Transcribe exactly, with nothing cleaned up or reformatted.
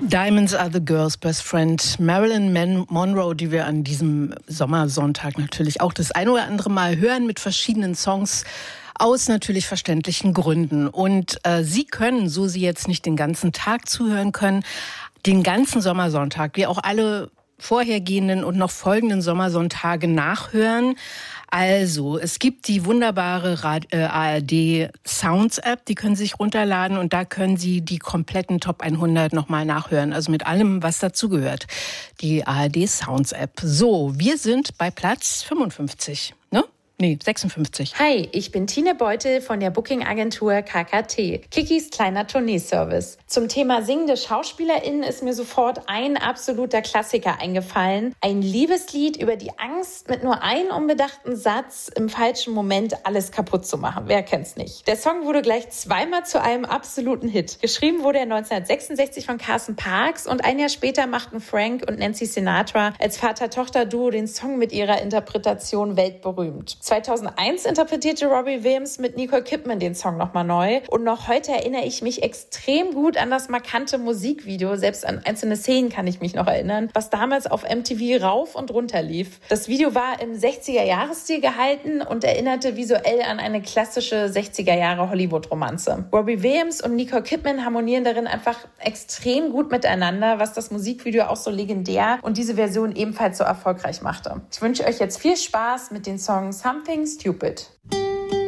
Diamonds are the girl's best friend. Marilyn Man- Monroe, die wir an diesem Sommersonntag natürlich auch das ein oder andere Mal hören mit verschiedenen Songs aus natürlich verständlichen Gründen. Und äh, Sie können, so Sie jetzt nicht den ganzen Tag zuhören können, den ganzen Sommersonntag, wie auch alle vorhergehenden und noch folgenden Sommersonntage nachhören. Also, es gibt die wunderbare Rad- äh, A R D Sounds App, die können Sie sich runterladen und da können Sie die kompletten Top hundert nochmal nachhören, also mit allem, was dazugehört. Die A R D Sounds App. So, wir sind bei Platz fünfundfünfzig, ne? Nee, sechsundfünfzig. Hi, ich bin Tine Beutel von der Booking-Agentur K K T, Kikis kleiner Tourneeservice. Zum Thema singende SchauspielerInnen ist mir sofort ein absoluter Klassiker eingefallen. Ein Liebeslied über die Angst, mit nur einem unbedachten Satz im falschen Moment alles kaputt zu machen. Wer kennt's nicht? Der Song wurde gleich zweimal zu einem absoluten Hit. Geschrieben wurde er neunzehnhundertsechsundsechzig von Carson Parks und ein Jahr später machten Frank und Nancy Sinatra als Vater-Tochter-Duo den Song mit ihrer Interpretation weltberühmt. zweitausendeins interpretierte Robbie Williams mit Nicole Kidman den Song nochmal neu. Und noch heute erinnere ich mich extrem gut an das markante Musikvideo. Selbst an einzelne Szenen kann ich mich noch erinnern, was damals auf M T V rauf und runter lief. Das Video war im sechziger-Jahres-Stil gehalten und erinnerte visuell an eine klassische sechziger-Jahre-Hollywood-Romanze. Robbie Williams und Nicole Kidman harmonieren darin einfach extrem gut miteinander, was das Musikvideo auch so legendär und diese Version ebenfalls so erfolgreich machte. Ich wünsche euch jetzt viel Spaß mit den Songs Something Stupid.